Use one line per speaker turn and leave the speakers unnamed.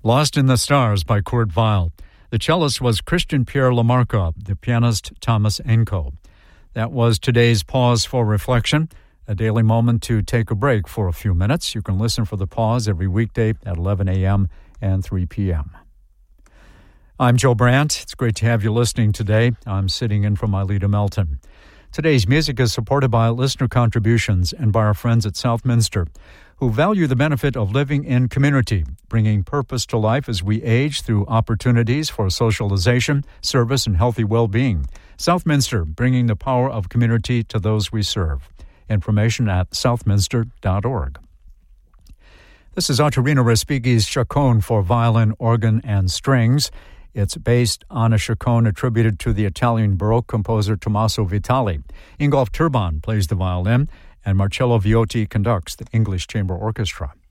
Lost in the Stars by Kurt Weill. The cellist was Christian Pierre Lamarca, the pianist Thomas Enko. That was today's Pause for Reflection, a daily moment to take a break for a few minutes. You can listen for the pause every weekday at 11 a.m. and 3 p.m. I'm Joe Brandt. It's great to have you listening today. I'm sitting in for Mylita Melton. Today's music is supported by listener contributions and by our friends at Southminster, who value the benefit of living in community, bringing purpose to life as we age through opportunities for socialization, service, and healthy well-being. Southminster, bringing the power of community to those we serve. Information at southminster.org. This is Ottorino Respighi's Chaconne for violin, organ, and strings. It's based on a chaconne attributed to the Italian Baroque composer Tommaso Vitali. Ingolf Turban plays the violin, and Marcello Viotti conducts the English Chamber Orchestra.